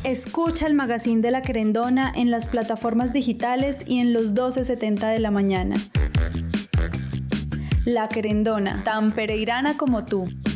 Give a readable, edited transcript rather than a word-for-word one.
Escucha el magazine de La Querendona en las plataformas digitales y en los 12:70 de la mañana. La Querendona, tan pereirana como tú.